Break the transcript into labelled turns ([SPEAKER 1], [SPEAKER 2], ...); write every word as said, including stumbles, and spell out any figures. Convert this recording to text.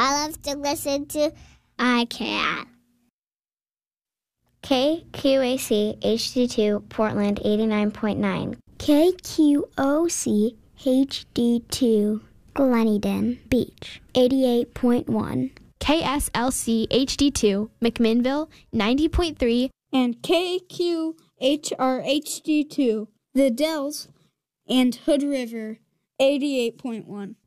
[SPEAKER 1] I love to listen to I Can. K Q A C H D two Portland eighty-nine point nine. K Q O C H D two Gleneden Beach eighty-eight point one.
[SPEAKER 2] K S L C H D two McMinnville ninety point three.
[SPEAKER 3] And K Q H R H D two The Dells and Hood River eighty-eight point one.